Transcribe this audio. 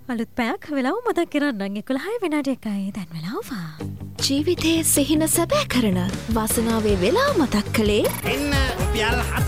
අලුත් පැයක් වෙලාව මතක් කරන්නම් 11 විනාඩි 1යි දැන් වෙලාව. ජීවිතයේ සිහින සැබෑ කරන වාසනාවේ වෙලාව මතක් කළේ එන්න රුපියල්